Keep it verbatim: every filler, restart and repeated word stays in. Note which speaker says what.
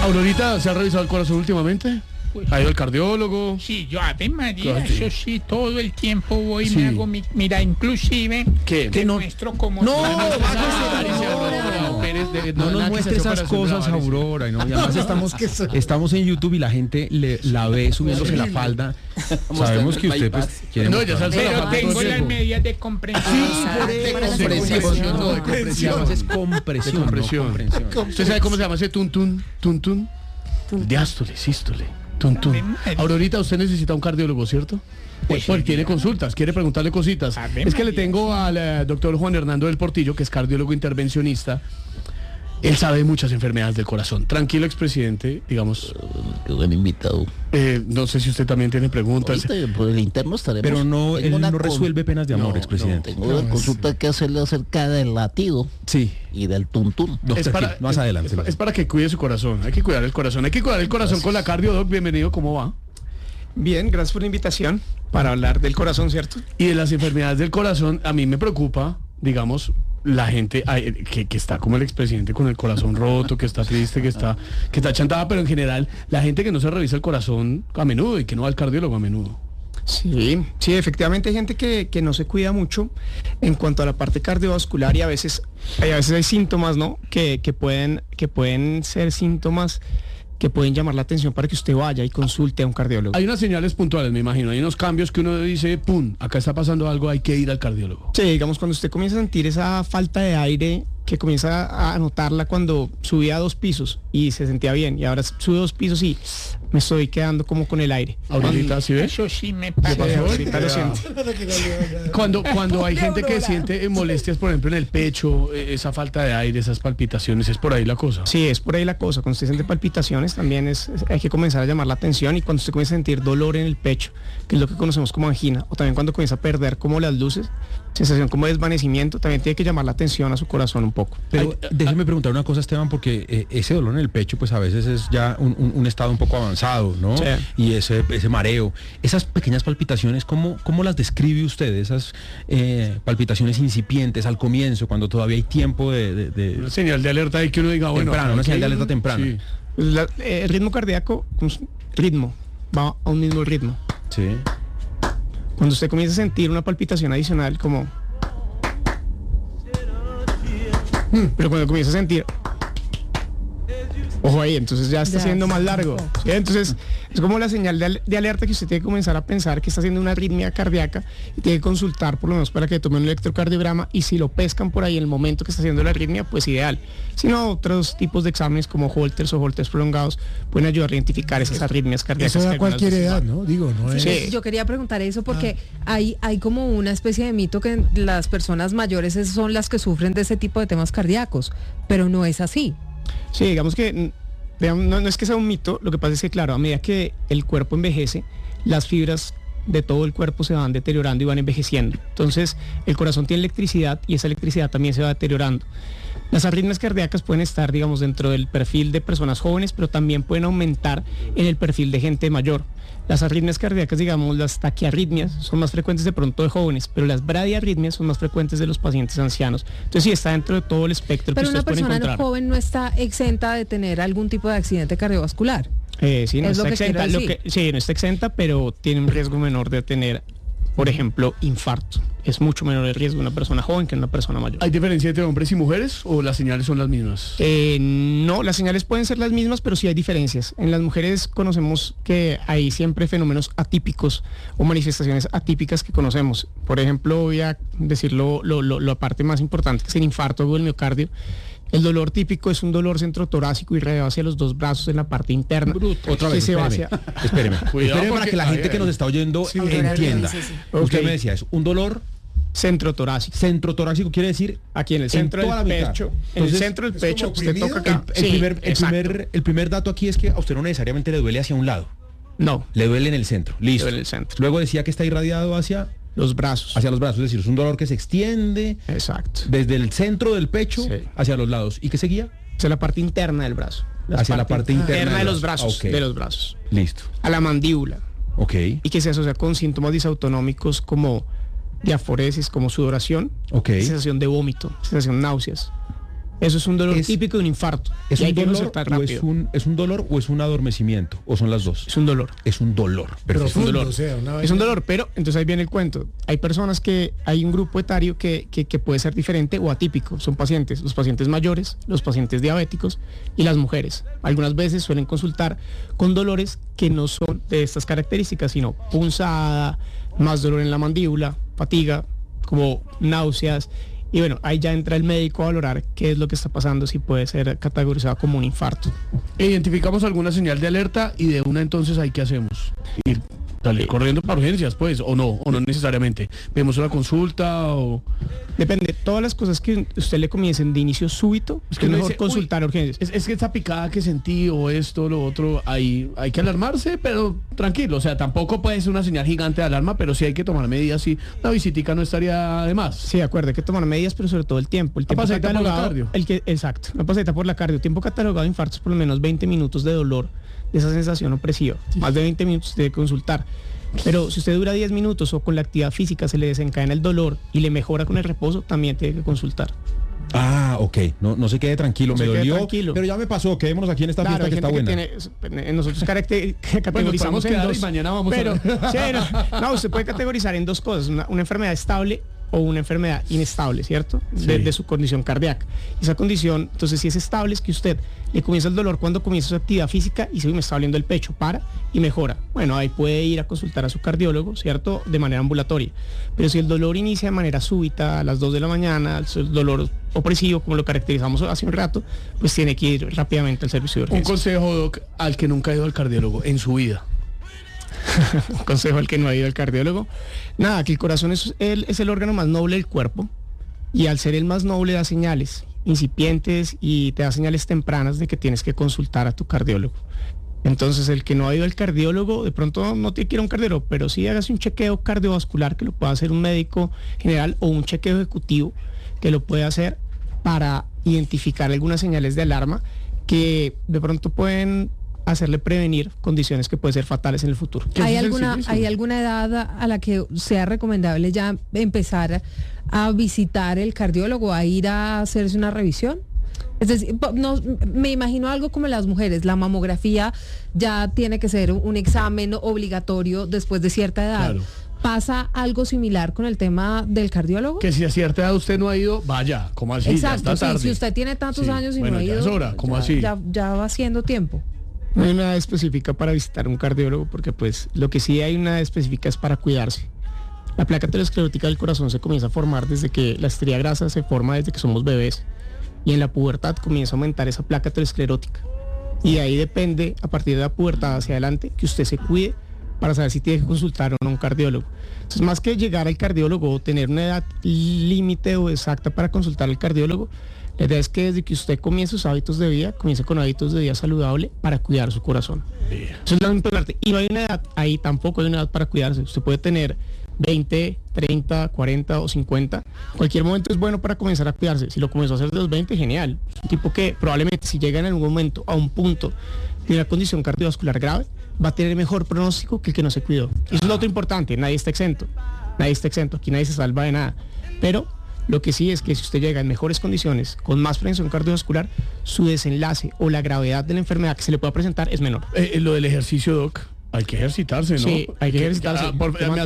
Speaker 1: Aurorita, ¿se ha revisado el corazón últimamente?
Speaker 2: Pues,
Speaker 1: ¿Ha ido al cardiólogo?
Speaker 2: Sí, yo, Ave María,
Speaker 1: Sí.
Speaker 2: yo sí, todo el tiempo voy y
Speaker 1: Sí.
Speaker 2: me hago mi... Mira, inclusive,
Speaker 1: ¿Qué?
Speaker 2: te
Speaker 1: No.
Speaker 2: muestro cómo...
Speaker 1: No,
Speaker 2: se-
Speaker 1: bájese, Aurora. Pérez de-
Speaker 3: No nos
Speaker 1: nada que
Speaker 3: muestre
Speaker 1: se
Speaker 3: esas
Speaker 1: separación de
Speaker 3: cosas,
Speaker 1: varices.
Speaker 3: Aurora. Y no, y además estamos, estamos en YouTube y la gente le, la ve subiéndose la falda. Sabemos que usted pues quiere
Speaker 1: No, ya
Speaker 3: mostrar-
Speaker 1: se alza la
Speaker 2: Pero
Speaker 1: falda todo
Speaker 2: tengo
Speaker 1: el
Speaker 2: las
Speaker 1: tiempo.
Speaker 2: medidas de comprensión.
Speaker 1: De compresión, no, de compresión.
Speaker 3: Además es compresión,
Speaker 1: De compresión.
Speaker 3: no comprensión.
Speaker 1: ¿Usted sabe cómo se llama ese tuntún? Tuntún. Diástole, sístole. Tuntún.
Speaker 2: Ave María.
Speaker 1: Aurorita, usted necesita un cardiólogo, ¿cierto?
Speaker 2: Pues,
Speaker 1: Porque tiene consultas, quiere preguntarle cositas.
Speaker 2: Ave
Speaker 1: Es que le
Speaker 2: María.
Speaker 1: tengo al eh, doctor Juan Hernando del Portillo, que es cardiólogo intervencionista. Él sabe de muchas enfermedades del corazón. Tranquilo, expresidente, digamos.
Speaker 4: Qué buen invitado.
Speaker 1: Eh, no sé si usted también tiene preguntas.
Speaker 4: Ahorita por el interno estaremos.
Speaker 3: Pero no,
Speaker 4: Tengo
Speaker 3: él
Speaker 4: una
Speaker 3: no
Speaker 4: con-
Speaker 3: resuelve penas de amor,
Speaker 1: No,
Speaker 3: expresidente.
Speaker 4: Tengo una consulta que hacerle acerca del latido
Speaker 3: Sí.
Speaker 4: y del tuntún.
Speaker 3: No,
Speaker 1: Es
Speaker 3: tranquilo,
Speaker 1: para,
Speaker 3: más
Speaker 1: es-
Speaker 3: adelante.
Speaker 1: Es, para- es para que cuide su corazón. Hay que cuidar el corazón. Hay que cuidar el corazón con la cardio, doc. Bienvenido, ¿cómo va?
Speaker 5: Bien, gracias por la invitación para hablar del corazón, ¿cierto?
Speaker 1: Y de las enfermedades del corazón, a mí me preocupa, digamos, la gente ay, que, que está como el expresidente con el corazón roto, que está triste, que está, que está chantada, pero en general, la gente que no se revisa el corazón a menudo y que no va al cardiólogo a menudo.
Speaker 5: Sí, sí, efectivamente hay gente que, que no se cuida mucho en cuanto a la parte cardiovascular y a veces, hay- a veces hay síntomas, ¿no? Que, que pueden, que pueden ser síntomas que pueden llamar la atención para que usted vaya y consulte a un cardiólogo.
Speaker 1: Hay unas señales puntuales, me imagino. Hay unos cambios que uno dice, pum, acá está pasando algo, hay que ir al cardiólogo.
Speaker 5: Sí, digamos, cuando usted comienza a sentir esa falta de aire, que comienza a notarla cuando subía a dos pisos y se sentía bien, y ahora sube dos pisos y me estoy quedando como con el aire.
Speaker 1: Ahorita, ¿sí ves?
Speaker 2: Eso sí me
Speaker 1: ¿Qué
Speaker 2: pasa.
Speaker 1: pasó?
Speaker 5: Ahorita lo siento.
Speaker 1: Cuando, cuando hay gente que siente eh, molestias, por ejemplo, en el pecho, eh, esa falta de aire, esas palpitaciones, es por ahí la cosa.
Speaker 5: Sí, es por ahí la cosa. Cuando usted siente palpitaciones también es, es- hay que comenzar a llamar la atención, y cuando usted comienza a sentir dolor en el pecho, que es lo que conocemos como angina, o también cuando comienza a perder como las luces, sensación como de desvanecimiento, también tiene que llamar la atención a su corazón un poco.
Speaker 3: Pero
Speaker 1: Ay,
Speaker 3: déjeme preguntar una cosa, Esteban, porque eh, ese dolor en el pecho, pues a veces es ya un, un- un estado un poco avanzado, ¿no?
Speaker 5: Sí.
Speaker 3: Y ese, ese mareo. Esas pequeñas palpitaciones, ¿cómo, cómo las describe usted? Esas eh, palpitaciones incipientes al comienzo, cuando todavía hay tiempo de... de- de-
Speaker 1: Una señal de alerta y que uno diga, bueno,
Speaker 3: Temprano, una
Speaker 1: aquí
Speaker 3: señal de
Speaker 1: hay un-
Speaker 3: alerta temprana.
Speaker 1: sí.
Speaker 5: La- eh, el ritmo cardíaco, pues, ritmo, va a un mismo ritmo.
Speaker 3: Sí.
Speaker 5: Cuando usted comienza a sentir una palpitación adicional como... Mm, Pero cuando comienza a sentir... Ojo ahí, entonces ya está
Speaker 6: Ya,
Speaker 5: siendo más
Speaker 6: sí,
Speaker 5: largo.
Speaker 6: un
Speaker 5: ¿sí? Entonces es como la señal de, al- de alerta que usted tiene que comenzar a pensar que está haciendo una arritmia cardíaca y tiene que consultar por lo menos para que tome un electrocardiograma, y si lo pescan por ahí en el momento que está haciendo la arritmia, pues ideal. Si no, otros tipos de exámenes como Holters o Holters prolongados pueden ayudar a identificar esas arritmias cardíacas.
Speaker 7: Eso
Speaker 5: que
Speaker 7: da
Speaker 5: algunas
Speaker 7: cualquier
Speaker 5: veces
Speaker 7: edad,
Speaker 5: van.
Speaker 7: ¿no? Digo, no es...
Speaker 5: Sí.
Speaker 6: Yo quería preguntar eso porque hay, hay como una especie de mito que las personas mayores es- son las que sufren de ese tipo de temas cardíacos, pero no es así.
Speaker 5: Sí, digamos que mm, veamos, no, no es que sea un mito, lo que pasa es que, claro, a medida que el cuerpo envejece, las fibras de todo el cuerpo se van deteriorando y van envejeciendo. Entonces, el corazón tiene electricidad y esa electricidad también se va deteriorando. Las arritmias cardíacas pueden estar, digamos, dentro del perfil de personas jóvenes, pero también pueden aumentar en el perfil de gente mayor. Las arritmias cardíacas, digamos, las taquiarritmias, son más frecuentes de pronto de jóvenes, pero las bradiarritmias son más frecuentes de los pacientes ancianos. Entonces, sí, está dentro de todo el espectro
Speaker 6: Pero
Speaker 5: que
Speaker 6: una
Speaker 5: ustedes pueden
Speaker 6: persona
Speaker 5: encontrar.
Speaker 6: joven no está exenta de tener algún tipo de accidente cardiovascular.
Speaker 5: Eh, sí, no
Speaker 6: Es lo
Speaker 5: está
Speaker 6: que
Speaker 5: exenta.
Speaker 6: quiero
Speaker 5: Lo
Speaker 6: decir.
Speaker 5: que, sí, no está exenta, pero tiene un riesgo menor de tener, por ejemplo, infarto. Es mucho menor el riesgo de una persona joven que de una persona mayor.
Speaker 1: ¿Hay diferencia entre hombres y mujeres o las señales son las mismas?
Speaker 5: Eh, no, las señales pueden ser las mismas, pero sí hay diferencias. En las mujeres conocemos que hay siempre fenómenos atípicos o manifestaciones atípicas que conocemos. Por ejemplo, voy a decir lo, lo, lo- la parte más importante, que es el infarto del miocardio. El dolor típico es un dolor centrotorácico irradiado hacia los dos brazos en la parte interna.
Speaker 3: Otra
Speaker 5: que
Speaker 3: vez,
Speaker 5: se va
Speaker 3: espéreme,
Speaker 5: hacia-
Speaker 3: espéreme.
Speaker 1: Cuidado,
Speaker 3: Espéreme para
Speaker 1: porque-
Speaker 3: que la
Speaker 1: ay,
Speaker 3: gente que
Speaker 1: ay.
Speaker 3: nos está oyendo
Speaker 6: Sí,
Speaker 3: entienda.
Speaker 6: sí, sí.
Speaker 3: Usted
Speaker 5: Ok.
Speaker 3: me decía, es un dolor
Speaker 5: Centrotorácico.
Speaker 3: centrotorácico, quiere decir
Speaker 5: Aquí en el
Speaker 3: en
Speaker 5: centro
Speaker 3: toda
Speaker 5: del
Speaker 3: la mitad.
Speaker 5: pecho, en el
Speaker 3: Entonces,
Speaker 5: centro del
Speaker 7: ¿es
Speaker 5: pecho,
Speaker 7: como
Speaker 5: usted
Speaker 7: oprimido?
Speaker 5: toca
Speaker 3: el,
Speaker 5: acá.
Speaker 3: el
Speaker 5: Sí,
Speaker 3: primer, el,
Speaker 5: exacto.
Speaker 3: primer, el primer dato aquí es que a usted no necesariamente le duele hacia un lado,
Speaker 5: No,
Speaker 3: le duele en el centro. Listo.
Speaker 5: duele en el centro.
Speaker 3: Luego decía que está irradiado hacia,
Speaker 5: Los brazos.
Speaker 3: hacia los brazos, es decir, es un dolor que se extiende
Speaker 5: Exacto.
Speaker 3: desde el centro del pecho
Speaker 5: Sí.
Speaker 3: hacia los lados. ¿Y qué seguía?
Speaker 5: Hacia la parte interna del brazo.
Speaker 3: Hacia la parte interna
Speaker 5: de
Speaker 3: del
Speaker 5: los
Speaker 3: brazo.
Speaker 5: brazos.
Speaker 3: Ah, ok.
Speaker 5: De los brazos.
Speaker 3: Listo.
Speaker 5: A la mandíbula.
Speaker 3: Ok.
Speaker 5: Y que se asocia con síntomas disautonómicos como diaforesis, como sudoración,
Speaker 3: Ok.
Speaker 5: sensación de vómito, sensación de náuseas. Eso es un dolor
Speaker 3: Es-
Speaker 5: típico de un infarto.
Speaker 3: ¿Es
Speaker 5: y hay
Speaker 3: un
Speaker 5: que
Speaker 3: dolor
Speaker 5: consultar
Speaker 3: o es
Speaker 5: rápido.
Speaker 3: un, es un dolor o es un adormecimiento? ¿O son las dos?
Speaker 5: Es un dolor.
Speaker 3: Es un dolor. Perfecto.
Speaker 5: Es un
Speaker 7: Profundo,
Speaker 5: dolor.
Speaker 7: o sea, una
Speaker 5: Es
Speaker 7: vaina-
Speaker 5: un dolor, pero entonces ahí viene el cuento. Hay personas que, hay un grupo etario que, que, que puede ser diferente o atípico. Son pacientes, los pacientes mayores, los pacientes diabéticos y las mujeres. Algunas veces suelen consultar con dolores que no son de estas características, sino punzada, más dolor en la mandíbula, fatiga, como náuseas. Y bueno, ahí ya entra el médico a valorar qué es lo que está pasando, si puede ser categorizado como un infarto.
Speaker 1: Identificamos alguna señal de alerta y de una entonces ahí qué hacemos. Ir salir corriendo para urgencias, pues, o no, o no necesariamente. Vemos una consulta o...
Speaker 5: Depende, todas las cosas que usted le comiencen de inicio súbito, es que es
Speaker 1: uno
Speaker 5: mejor
Speaker 1: dice,
Speaker 5: consultar
Speaker 1: "Uy,
Speaker 5: urgencias.
Speaker 1: Es, es que esta picada que sentí o esto, lo otro, ahí hay que alarmarse, pero tranquilo. O sea, tampoco puede ser una señal gigante de alarma, pero sí hay que tomar medidas y una visitica no estaría de más.
Speaker 5: Sí, de acuerdo, hay que tomar medidas, pero sobre todo el tiempo. El tiempo
Speaker 1: pasadita por la
Speaker 5: catalogado,
Speaker 1: cardio.
Speaker 5: el que, exacto, una pasadita por la cardio. Tiempo catalogado de infartos, por lo menos veinte minutos de dolor, de esa sensación opresiva. Más de veinte minutos debe consultar. Pero si usted dura diez minutos o con la actividad física se le desencadena el dolor y le mejora con el reposo, también tiene que consultar.
Speaker 3: Ah, ok. No, no se quede tranquilo,
Speaker 5: No
Speaker 3: me
Speaker 5: se quede
Speaker 3: dolió.
Speaker 5: tranquilo.
Speaker 3: Pero ya me pasó, quedémonos aquí en esta
Speaker 5: Claro,
Speaker 3: fiesta
Speaker 5: hay
Speaker 3: que
Speaker 5: gente
Speaker 3: está
Speaker 5: que
Speaker 3: buena.
Speaker 5: tiene, nosotros caracter-
Speaker 1: Bueno,
Speaker 5: categorizamos
Speaker 1: podemos
Speaker 5: en
Speaker 1: quedar
Speaker 5: dos.
Speaker 1: y mañana vamos a
Speaker 5: pero,
Speaker 1: ver.
Speaker 5: sí, no, no, usted puede categorizar en dos cosas, una, una enfermedad estable o una enfermedad inestable, ¿cierto? De,
Speaker 1: Sí.
Speaker 5: de su condición cardíaca. Y esa condición, entonces, si es estable, es que usted le comienza el dolor cuando comienza su actividad física y se me está doliendo el pecho, para y mejora. Bueno, ahí puede ir a consultar a su cardiólogo, ¿cierto? De manera ambulatoria. Pero si el dolor inicia de manera súbita, a las dos de la mañana, el dolor opresivo, como lo caracterizamos hace un rato, pues tiene que ir rápidamente al servicio de
Speaker 1: Un
Speaker 5: urgencia.
Speaker 1: consejo, Doc, al que nunca ha ido al cardiólogo en su vida.
Speaker 5: Un consejo al que no ha ido al cardiólogo. Nada, que el corazón es el, es el órgano más noble del cuerpo y al ser el más noble da señales incipientes y te da señales tempranas de que tienes que consultar a tu cardiólogo. Entonces el que no ha ido al cardiólogo, de pronto no tiene que ir a un cardiólogo, pero sí hágase un chequeo cardiovascular que lo pueda hacer un médico general o un chequeo ejecutivo que lo puede hacer para identificar algunas señales de alarma que de pronto pueden hacerle prevenir condiciones que pueden ser fatales en el futuro.
Speaker 1: Que
Speaker 6: ¿Hay
Speaker 1: eso es
Speaker 6: alguna,
Speaker 1: sencillísimo.
Speaker 6: ¿Hay alguna edad a- a la que sea recomendable ya empezar a visitar el cardiólogo, a ir a hacerse una revisión? Es decir, po- no, me imagino algo como las mujeres, la mamografía ya tiene que ser un examen obligatorio después de cierta edad.
Speaker 1: Claro.
Speaker 6: ¿Pasa algo similar con el tema del cardiólogo?
Speaker 1: Que si a cierta edad usted no ha ido, vaya, como así,
Speaker 6: Exacto,
Speaker 1: ya está
Speaker 6: sí,
Speaker 1: tarde.
Speaker 6: si usted tiene tantos
Speaker 1: Sí,
Speaker 6: años y
Speaker 1: bueno,
Speaker 6: no ha
Speaker 1: ya
Speaker 6: ido,
Speaker 1: es hora, ¿cómo
Speaker 6: ya,
Speaker 1: así?
Speaker 6: Ya, ya va siendo tiempo.
Speaker 5: No hay una edad específica para visitar un cardiólogo porque pues lo que sí hay una edad específica es para cuidarse. La placa aterosclerótica del corazón se comienza a formar desde que la estrella grasa se forma desde que somos bebés y en la pubertad comienza a aumentar esa placa aterosclerótica. Y de ahí depende, a partir de la pubertad hacia adelante, que usted se cuide para saber si tiene que consultar o no a un cardiólogo. Entonces, más que llegar al cardiólogo o tener una edad límite o exacta para consultar al cardiólogo, la idea es que desde que usted comience sus hábitos de vida, comience con hábitos de vida saludable para cuidar su corazón. Eso es lo importante. Y no hay una edad, ahí tampoco hay una edad para cuidarse. Usted puede tener veinte, treinta, cuarenta o cincuenta. Cualquier momento es bueno para comenzar a cuidarse. Si lo comenzó a hacer de los veinte, genial. Es un tipo que probablemente si llega en algún momento a un punto de una condición cardiovascular grave, va a tener mejor pronóstico que el que no se cuidó. Y eso es lo otro importante. Nadie está exento. Nadie está exento. Aquí nadie se salva de nada. Pero lo que sí es que si usted llega en mejores condiciones, con más prevención cardiovascular, su desenlace o la gravedad de la enfermedad que se le pueda presentar es menor.
Speaker 1: Eh, eh, lo del ejercicio, Doc, hay que ejercitarse, ¿no?
Speaker 5: Sí, hay que ejercitarse.
Speaker 1: ah, por-
Speaker 5: Hay que
Speaker 1: me hace